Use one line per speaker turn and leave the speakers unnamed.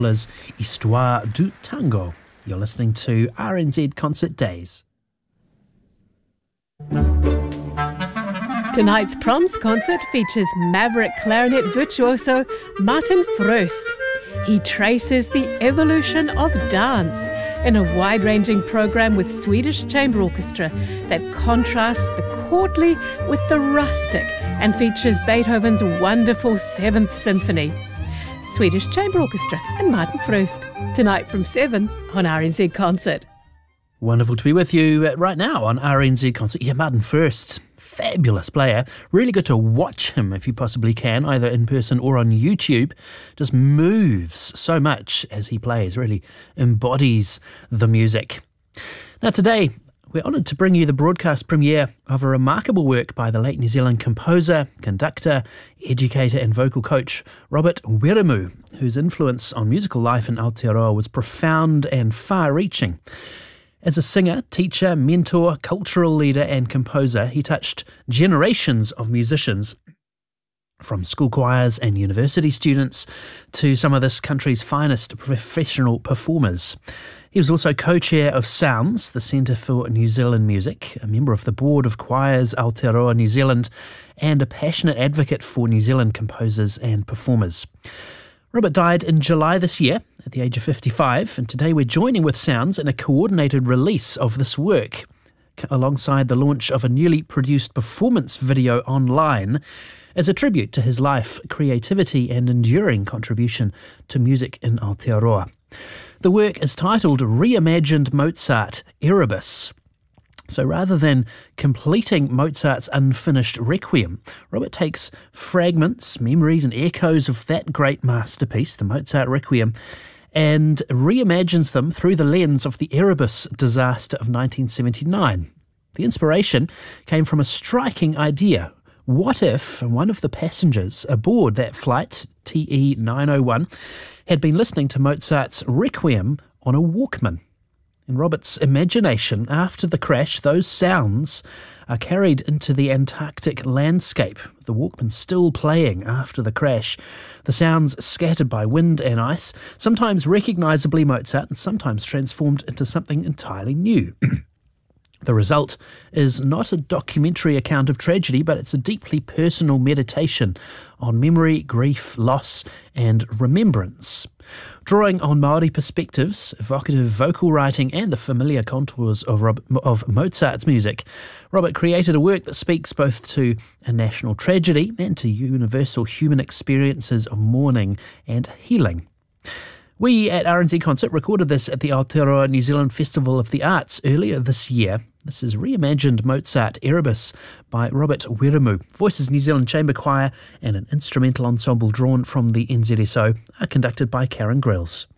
is Histoire du Tango. You're listening to RNZ Concert Days.
Tonight's Proms concert features maverick clarinet virtuoso Martin Fröst. He traces the evolution of dance in a wide-ranging program with Swedish Chamber Orchestra that contrasts the courtly with the rustic and features Beethoven's wonderful 7th Symphony. Swedish Chamber Orchestra and Martin Fröst, tonight from 7 on RNZ Concert.
Wonderful to be with you right now on RNZ Concert. Yeah, Martin Fröst, fabulous player. Really good to watch him if you possibly can, either in person or on YouTube. Just moves so much as he plays, really embodies the music. Now today, we're honoured to bring you the broadcast premiere of a remarkable work by the late New Zealand composer, conductor, educator and vocal coach Robert Wiremu, whose influence on musical life in Aotearoa was profound and far-reaching. As a singer, teacher, mentor, cultural leader and composer, he touched generations of musicians, from school choirs and university students to some of this country's finest professional performers. He was also co-chair of Sounds, the Centre for New Zealand Music, a member of the Board of Choirs Aotearoa New Zealand, and a passionate advocate for New Zealand composers and performers. Robert died in July this year at the age of 55, and today we're joining with Sounds in a coordinated release of this work, alongside the launch of a newly produced performance video online as a tribute to his life, creativity and enduring contribution to music in Aotearoa. The work is titled Reimagined Mozart Erebus. So rather than completing Mozart's unfinished Requiem, Robert takes fragments, memories and echoes of that great masterpiece, the Mozart Requiem, and reimagines them through the lens of the Erebus disaster of 1979. The inspiration came from a striking idea. What if one of the passengers aboard that flight, TE 901, had been listening to Mozart's Requiem on a Walkman? In Robert's imagination, after the crash, those sounds are carried into the Antarctic landscape, the Walkman still playing after the crash. The sounds scattered by wind and ice, sometimes recognisably Mozart and sometimes transformed into something entirely new. The result is not a documentary account of tragedy, but it's a deeply personal meditation on memory, grief, loss and remembrance. Drawing on Māori perspectives, evocative vocal writing and the familiar contours of Mozart's music, Robert created a work that speaks both to a national tragedy and to universal human experiences of mourning and healing. We at RNZ Concert recorded this at the Aotearoa New Zealand Festival of the Arts earlier this year. This is Reimagined Mozart Erebus by Robert Wiremu. Voices New Zealand Chamber Choir and an instrumental ensemble drawn from the NZSO are conducted by Karen Grills.